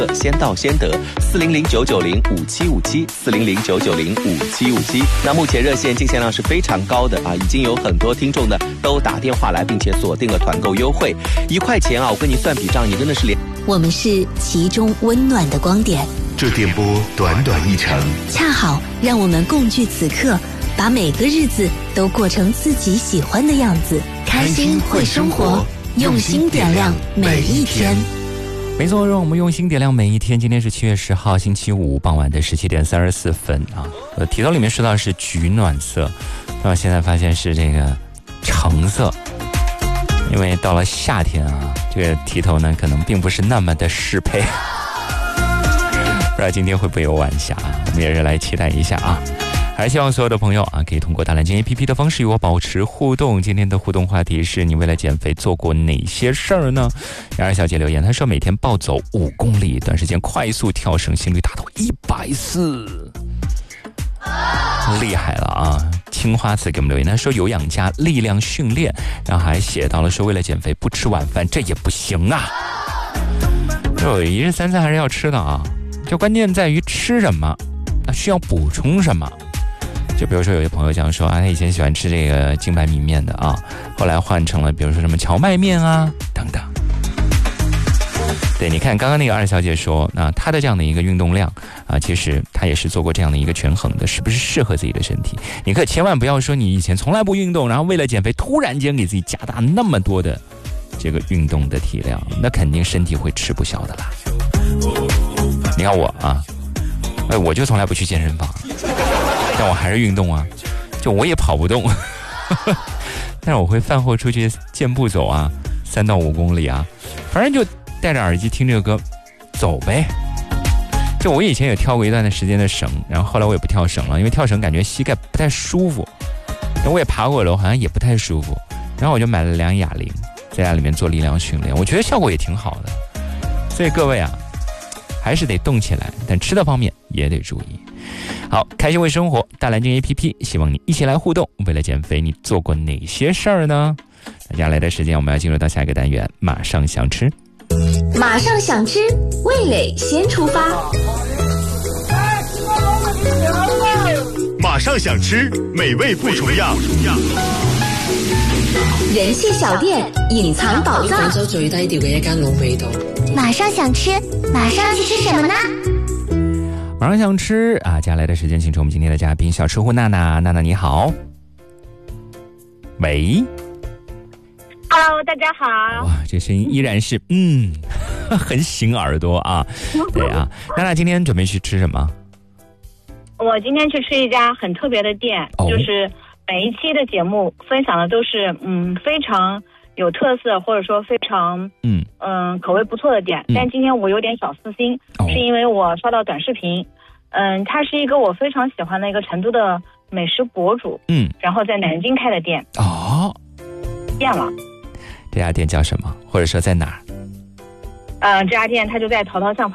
先到先得，400-990-5757，400-990-5757。那目前热线进线量是非常高的啊，已经有很多听众呢都打电话来，并且锁定了团购优惠，1块钱啊，我跟你算笔账，你真的是连。 我们是其中温暖的光点， 这电波短短一程， 恰好让我们共聚此刻，把每个日子都过成自己喜欢的样子，开心会生活，用心点亮每一天。 没错，让我们用心点亮每一天。今天是7月10号星期五傍晚的17点34分啊。题头里面说到是橘暖色，现在发现是这个橙色，因为到了夏天啊，这个题头呢可能并不是那么的适配。不知道今天会不会有晚霞，我们也是来期待一下啊。还希望所有的朋友啊，可以通过大蓝鲸 APP 的方式与我保持互动。今天的互动话题是你为了减肥做过哪些事儿呢？然而小姐留言，她说每天暴走5公里，短时间快速跳绳，心率达到140，厉害了啊！青花瓷给我们留言，她说有氧加力量训练，然后还写到了说为了减肥不吃晚饭，这也不行啊！就一日3餐还是要吃的啊，就关键在于吃什么，需要补充什么。就比如说有些朋友讲说啊，他以前喜欢吃这个精白米面的啊，后来换成了比如说什么荞麦面啊等等。对，你看刚刚那个二小姐说，那她的这样的一个运动量啊，其实她也是做过这样的一个权衡的，是不是适合自己的身体？你可千万不要说你以前从来不运动，然后为了减肥突然间给自己加大那么多的这个运动的体量，那肯定身体会吃不消的啦。你看我啊，我就从来不去健身房，但我还是运动啊，就我也跑不动，但是我会饭后出去健步走啊，3到5公里啊，反正就戴着耳机听这个歌走呗。就我以前也跳过一段的时间的绳，然后后来我也不跳绳了，因为跳绳感觉膝盖不太舒服，然后我也爬过楼，好像也不太舒服，然后我就买了2哑铃，在家里面做力量训练，我觉得效果也挺好的。所以各位啊，还是得动起来，但吃的方面也得注意。好，开心为生活大蓝鲸 APP， 希望你一起来互动。为了减肥，你做过哪些事儿呢？接下来的时间，我们要进入到下一个单元，马上想吃。 马上想吃，味蕾先出发。 马上想吃，美味不重样。 人气小店，隐藏宝藏。 廣州最低調嘅一間老味道。 马上想吃，马上去吃什么呢？ 马上想吃啊！接下来的时间，请出我们今天的嘉宾小吃货娜娜。娜娜你好，喂 ，Hello， 大家好。 哇，这声音依然是很醒耳朵啊。对啊，娜娜今天准备去吃什么？ 我今天去吃一家很特别的店，就是每一期的节目分享的都是非常有特色，或者说非常口味不错的店。但今天我有点小私心，是因为我刷到短视频，他是一个我非常喜欢的一个成都的美食博主，然后在南京开的店。变了。 这家店叫什么？或者说在哪儿？ 这家店它就在淘淘巷